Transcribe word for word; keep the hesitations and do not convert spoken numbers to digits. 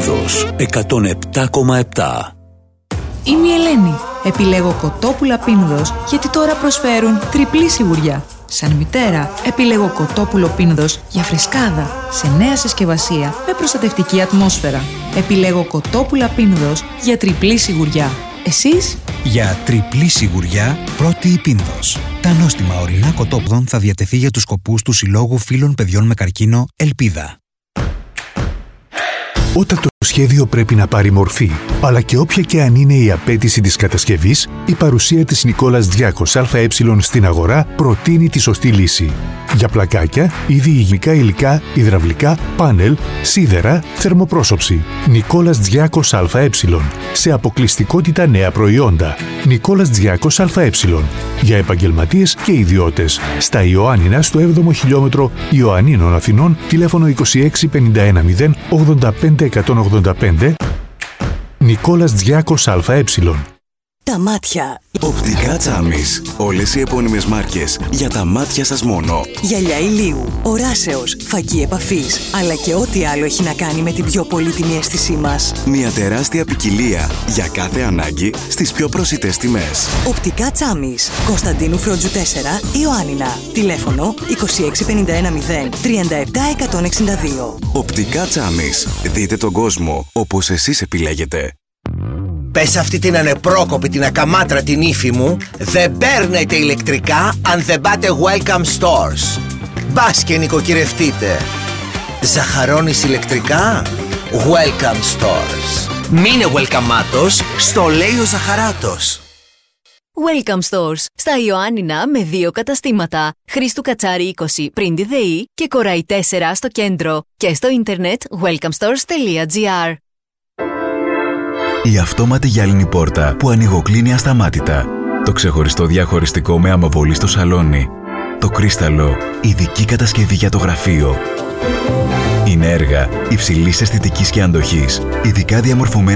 Πίνδος εκατόν επτά κόμμα επτά. Είμαι η Ελένη. Επιλέγω κοτόπουλα Πίνδος γιατί τώρα προσφέρουν τριπλή σιγουριά. Σαν μητέρα, επιλέγω κοτόπουλο Πίνδος για φρεσκάδα, σε νέα συσκευασία με προστατευτική ατμόσφαιρα. Επιλέγω κοτόπουλα Πίνδος για τριπλή σιγουριά. Εσείς? Για τριπλή σιγουριά, πρώτη η Πίνδος. Τα νόστιμα ορεινά κοτόπουδων θα διατεθεί για τους σκοπούς του Συλλόγου Φίλων Παιδιών με Καρκίνο Ελπίδα. Όταν το σχέδιο πρέπει να πάρει μορφή, αλλά και όποια και αν είναι η απέτηση της κατασκευής, η παρουσία της Νικόλας Διάκος ΑΕ στην αγορά προτείνει τη σωστή λύση. Για πλακάκια, είδη υγιεινικά υλικά, υδραυλικά, πάνελ, σίδερα, θερμοπρόσωψη. Νικόλας Διάκος ΑΕ. Σε αποκλειστικότητα νέα προϊόντα. Νικόλας Διάκος ΑΕ. Για επαγγελματίες και ιδιώτες. Στα Ιωάννινα, στο έβδομο χιλιόμετρο Ιωαννίνων Αθηνών, τηλέφωνο είκοσι έξι πενήντα ένα μηδέν ογδόντα πέντε εκατόν ογδόντα πέντε. Νικόλας Διάκος ΑΕ. Τα μάτια. Οπτικά Τσάμις. Όλες οι επώνυμες μάρκες για τα μάτια σας μόνο. Γυαλιά ηλίου, οράσεως, φακή επαφής, αλλά και ό,τι άλλο έχει να κάνει με την πιο πολύτιμη αίσθησή μας. Μια τεράστια ποικιλία για κάθε ανάγκη στις πιο προσιτές τιμές. Οπτικά Τσάμις. Κωνσταντίνου Φρόντζου τέσσερα, Ιωάννινα. Τηλέφωνο είκοσι έξι πενήντα ένα μηδέν τριάντα επτά εκατόν εξήντα δύο. Οπτικά Τσάμις. Δείτε τον κόσμο όπως εσείς επιλέγετε. Πες αυτή την ανεπρόκοπη, την ακαμάτρα την ύφη μου, δεν παίρνετε ηλεκτρικά αν δεν πάτε Welcome Stores. Μπας και νοικοκυρευτείτε. Ζαχαρώνεις ηλεκτρικά? Welcome Stores. Μείνε welcomeάτος, στο λέει ο Ζαχαράτος. Welcome Stores. Στα Ιωάννινα με δύο καταστήματα. Χρήστου Κατσάρη είκοσι πριν τη ΔΕΗ και Κοραή τέσσερα στο κέντρο. Και στο ίντερνετ welcome stores τελεία gr. Η αυτόματη γυάλινη πόρτα που ανοιγοκλίνει ασταμάτητα. Το ξεχωριστό διαχωριστικό με αμοβολή στο σαλόνι. Το κρίσταλο, ειδική κατασκευή για το γραφείο. Είναι έργα υψηλής αισθητικής και αντοχής, ειδικά διαμορφωμένα